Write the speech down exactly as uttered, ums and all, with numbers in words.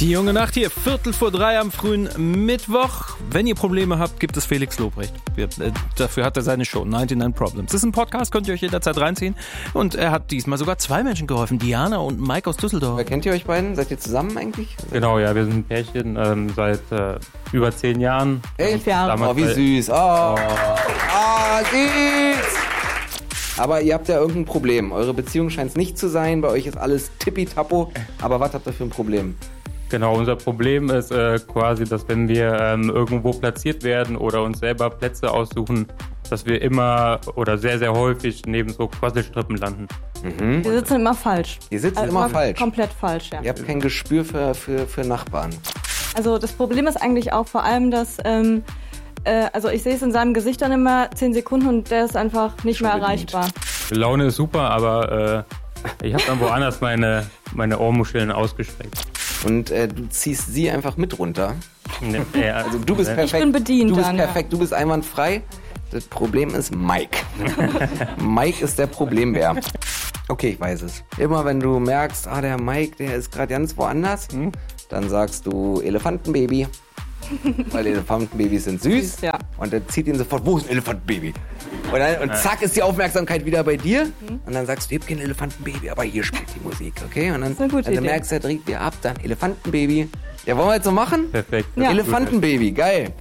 Die junge Nacht hier, Viertel vor drei am frühen Mittwoch. Wenn ihr Probleme habt, gibt es Felix Lobrecht. Wir, äh, dafür hat er seine Show neunundneunzig Problems. Das ist ein Podcast, könnt ihr euch jederzeit reinziehen. Und er hat diesmal sogar zwei Menschen geholfen, Diana und Mike aus Düsseldorf. Wer kennt ihr euch beiden? Seid ihr zusammen eigentlich? Genau, ja, wir sind ein Pärchen ähm, seit äh, über zehn Jahren. Elf Jahre. Oh, wie süß. Oh, oh. oh süß. Aber ihr habt ja irgendein Problem. Eure Beziehung scheint es nicht zu sein. Bei euch ist alles tippitappo. Aber was habt ihr für ein Problem? Genau, unser Problem ist äh, quasi, dass wenn wir ähm, irgendwo platziert werden oder uns selber Plätze aussuchen, dass wir immer oder sehr, sehr häufig neben so Quasselstrippen landen. Mhm. Wir sitzen immer falsch. Ihr sitzt also immer, immer falsch? Komplett falsch, ja. Ihr habt kein Gespür für, für, für Nachbarn. Also das Problem ist eigentlich auch vor allem, dass... Ähm, äh, also ich sehe es in seinem Gesicht dann immer zehn Sekunden und der ist einfach nicht mehr erreichbar. Die Laune ist super, aber äh, ich habe dann woanders meine, meine Ohrmuscheln ausgestreckt. Und äh, du ziehst sie einfach mit runter. Ja, also du bist perfekt. Ich bin bedient. Du bist dann, perfekt, ja. du bist einwandfrei. Das Problem ist Mike. Mike ist der Problembär. Okay, ich weiß es. Immer wenn du merkst, ah, der Mike, der ist gerade ganz woanders, hm? dann sagst du Elefantenbaby. Weil Elefantenbabys sind süß. süß ja. Und dann zieht ihn sofort, wo ist ein Elefantenbaby? Und, dann, und zack ist die Aufmerksamkeit wieder bei dir. Mhm. Und dann sagst du, ich hab kein Elefantenbaby, aber hier spielt die Musik, okay? Und dann, und dann merkst du, er dreht dir ab, dann Elefantenbaby. Ja, wollen wir jetzt so machen? Perfekt. Ja. Elefantenbaby, geil.